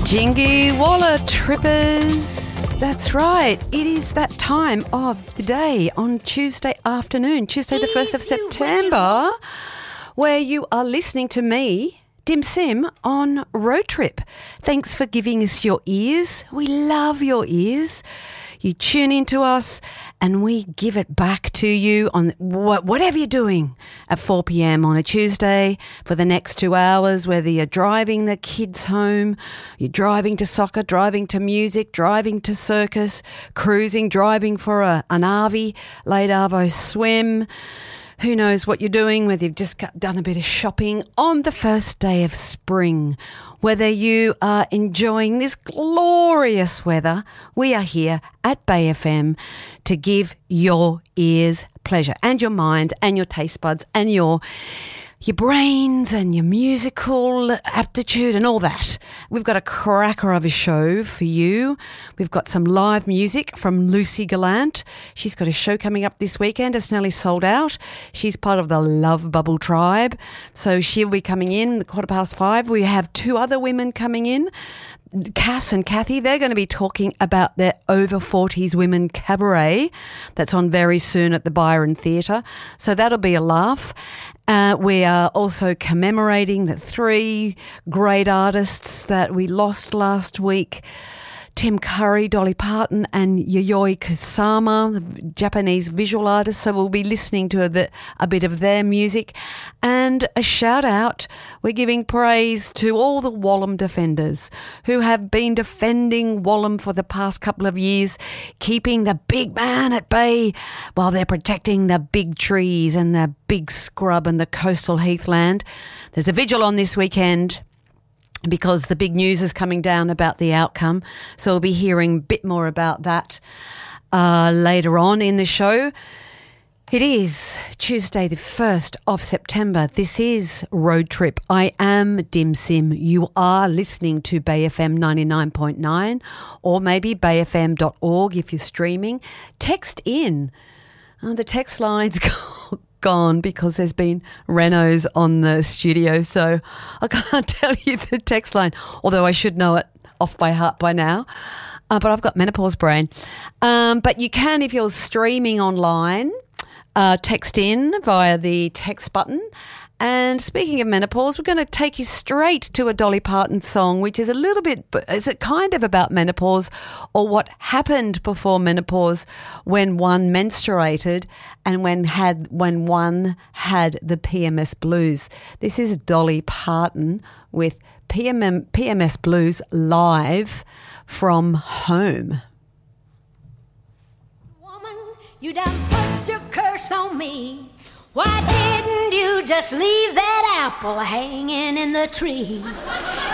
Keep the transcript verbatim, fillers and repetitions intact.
Jingy Walla Trippers. That's right. It is that time of the day on Tuesday afternoon, Tuesday the first of September, where you are listening to me, Dim Sim, on Road Trip. Thanks for giving us your ears. We love your ears. You tune into us and we give it back to you on wh- whatever you're doing at four p.m. on a Tuesday for the next two hours, whether you're driving the kids home, you're driving to soccer, driving to music, driving to circus, cruising, driving for a, an R V, late arvo swim. Who knows what you're doing, whether you've just done a bit of shopping on the first day of spring, whether you are enjoying this glorious weather. We are here at Bay F M to give your ears pleasure and your mind and your taste buds and your your brains and your musical aptitude and all that. We've got a cracker of a show for you. We've got some live music from Lucy Gallant. She's got a show coming up this weekend. It's nearly sold out. She's part of the Love Bubble tribe. So she'll be coming in at quarter past five. We have two other women coming in. Cass and Kathy, they're going to be talking about their over forties women cabaret that's on very soon at the Byron Theatre. So that'll be a laugh. Uh, we are also commemorating the three great artists that we lost last week. Tim Curry, Dolly Parton and Yayoi Kusama, the Japanese visual artist. So we'll be listening to a bit, a bit of their music. And a shout out, we're giving praise to all the Wallam defenders who have been defending Wallam for the past couple of years, keeping the big man at bay while they're protecting the big trees and the big scrub and the coastal heathland. There's a vigil on this weekend, because the big news is coming down about the outcome. So we'll be hearing a bit more about that uh, later on in the show. It is Tuesday the first of September. This is Road Trip. I am Dim Sim. You are listening to Bay F M ninety-nine point nine or maybe bay f m dot org if you're streaming. Text in. Uh, the text line's gone because there's been renos on the studio, so I can't tell you the text line, although I should know it off by heart by now, uh, but I've got menopause brain. Um, but you can, if you're streaming online, uh, text in via the text button. And speaking of menopause, we're going to take you straight to a Dolly Parton song, which is a little bit, is it kind of about menopause or what happened before menopause when one menstruated and when had when one had the P M S blues. This is Dolly Parton with P M M, P M S Blues live from home. Woman, you done put your curse on me. Why didn't you just leave that apple hanging in the tree?